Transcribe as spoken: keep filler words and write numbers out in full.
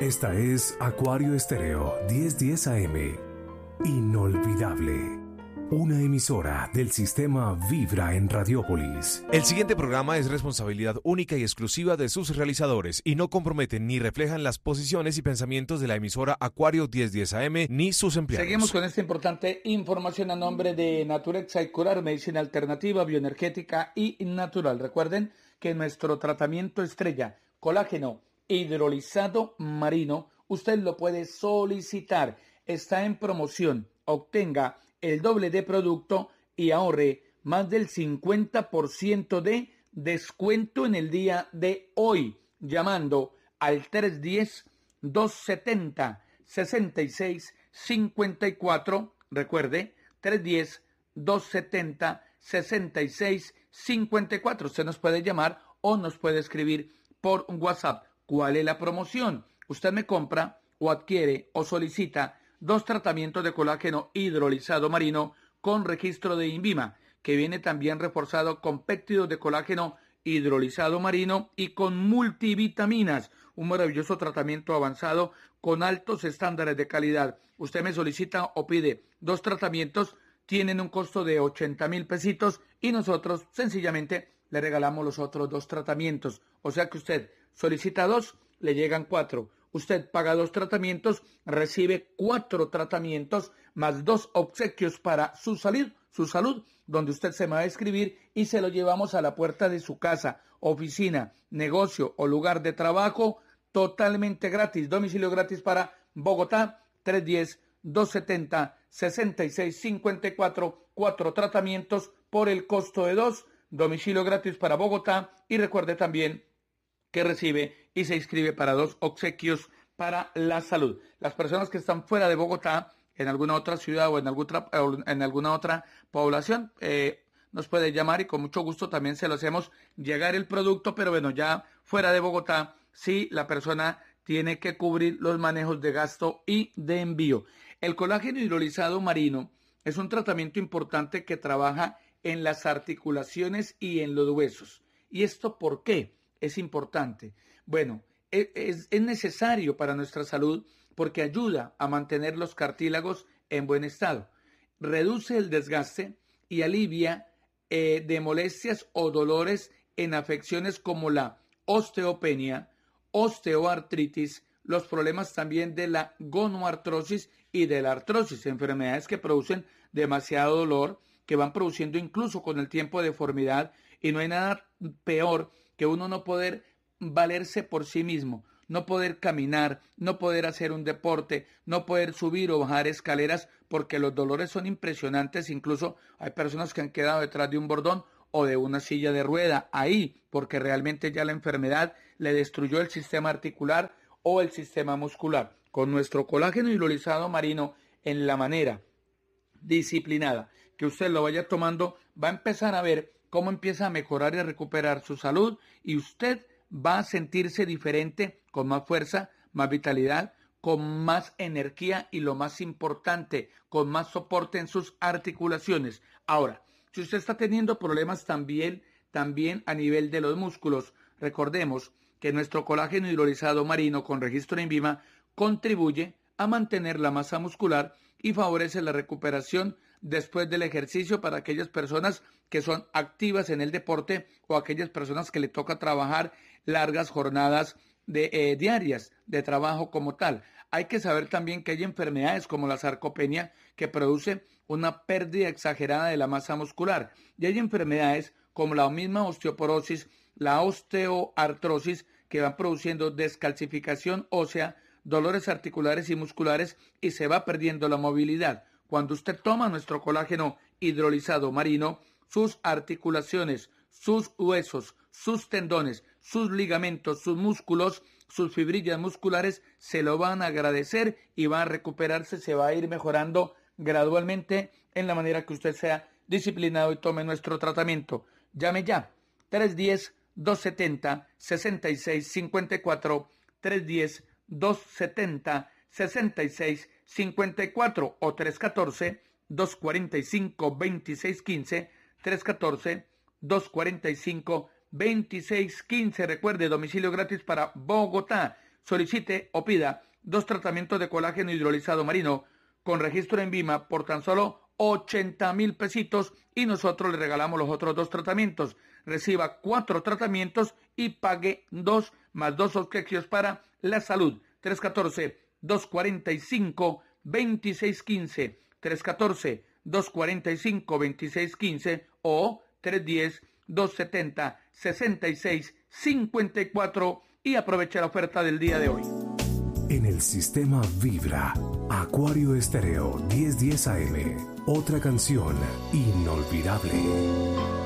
Esta es Acuario Estéreo diez diez A M. Inolvidable. Una emisora del sistema Vibra en Radiópolis. El siguiente programa es responsabilidad única y exclusiva de sus realizadores y no comprometen ni reflejan las posiciones y pensamientos de la emisora Acuario diez diez A M ni sus empleados. Seguimos con esta importante información a nombre de Naturexa y Curar, medicina alternativa, bioenergética y natural. Recuerden que nuestro tratamiento estrella, colágeno hidrolizado marino, usted lo puede solicitar. Está en promoción. Obtenga el doble de producto y ahorre más del cincuenta por ciento de descuento en el día de hoy, llamando al tres uno cero, dos siete cero, seis seis cinco cuatro. Recuerde, tres uno cero, dos siete cero, seis seis cinco cuatro. Usted nos puede llamar o nos puede escribir por WhatsApp. ¿Cuál es la promoción? Usted me compra o adquiere o solicita dos tratamientos de colágeno hidrolizado marino con registro de INVIMA, que viene también reforzado con péptidos de colágeno hidrolizado marino y con multivitaminas. Un maravilloso tratamiento avanzado con altos estándares de calidad. Usted me solicita o pide dos tratamientos, tienen un costo de ochenta mil pesitos y nosotros sencillamente le regalamos los otros dos tratamientos. O sea que usted solicita dos, le llegan cuatro. Usted paga dos tratamientos, recibe cuatro tratamientos más dos obsequios para su salud, su salud, donde usted se me va a escribir y se lo llevamos a la puerta de su casa, oficina, negocio o lugar de trabajo, totalmente gratis. Domicilio gratis para Bogotá, tres uno cero, dos siete cero, seis seis cinco cuatro, cuatro tratamientos por el costo de dos. Domicilio gratis para Bogotá y recuerde también que recibe y se inscribe para dos obsequios para la salud. Las personas que están fuera de Bogotá, en alguna otra ciudad o en alguna, en alguna otra población, eh, nos puede llamar y con mucho gusto también se lo hacemos llegar el producto, pero bueno, ya fuera de Bogotá, sí, la persona tiene que cubrir los manejos de gasto y de envío. El colágeno hidrolizado marino es un tratamiento importante que trabaja en las articulaciones y en los huesos. ¿Y esto por qué es importante? Bueno, es, es necesario para nuestra salud porque ayuda a mantener los cartílagos en buen estado, reduce el desgaste y alivia eh, de molestias o dolores en afecciones como la osteopenia, osteoartritis, los problemas también de la gonoartrosis y de la artrosis, enfermedades que producen demasiado dolor, que van produciendo incluso con el tiempo deformidad, y no hay nada peor que uno no poder valerse por sí mismo, no poder caminar, no poder hacer un deporte, no poder subir o bajar escaleras, porque los dolores son impresionantes. Incluso hay personas que han quedado detrás de un bordón o de una silla de rueda ahí, porque realmente ya la enfermedad le destruyó el sistema articular o el sistema muscular. Con nuestro colágeno hidrolizado marino, en la manera disciplinada que usted lo vaya tomando, va a empezar a ver cómo empieza a mejorar y a recuperar su salud, y usted va a sentirse diferente, con más fuerza, más vitalidad, con más energía y, lo más importante, con más soporte en sus articulaciones. Ahora, si usted está teniendo problemas también, también a nivel de los músculos, recordemos que nuestro colágeno hidrolizado marino con registro INVIMA contribuye a mantener la masa muscular y favorece la recuperación después del ejercicio para aquellas personas que son activas en el deporte o aquellas personas que le toca trabajar largas jornadas de, eh, diarias de trabajo como tal. Hay que saber también que hay enfermedades como la sarcopenia que produce una pérdida exagerada de la masa muscular, y hay enfermedades como la misma osteoporosis, la osteoartrosis, que van produciendo descalcificación ósea, dolores articulares y musculares, y se va perdiendo la movilidad. Cuando usted toma nuestro colágeno hidrolizado marino, sus articulaciones, sus huesos, sus tendones, sus ligamentos, sus músculos, sus fibrillas musculares se lo van a agradecer y va a recuperarse, se va a ir mejorando gradualmente en la manera que usted sea disciplinado y tome nuestro tratamiento. Llame ya, tres uno cero, dos siete cero, seis seis cinco cuatro, tres uno cero, dos siete cero, seis seis cinco cuatro o tres uno cuatro, dos cuatro cinco, dos seis uno cinco, tres uno cuatro, dos cuatro cinco, dos seis uno cinco. Recuerde, domicilio gratis para Bogotá. Solicite o pida dos tratamientos de colágeno hidrolizado marino con registro en Vima por tan solo ochenta mil pesitos y nosotros le regalamos los otros dos tratamientos. Reciba cuatro tratamientos y pague dos más dos obsequios para la salud. tres uno cuatro, dos cuatro cinco, dos seis uno cinco, tres uno cuatro, dos cuatro cinco, dos seis uno cinco o tres uno cero, dos siete cero, seis seis cinco cuatro y aproveche la oferta del día de hoy. En el sistema Vibra, Acuario Estéreo diez diez A M, otra canción inolvidable.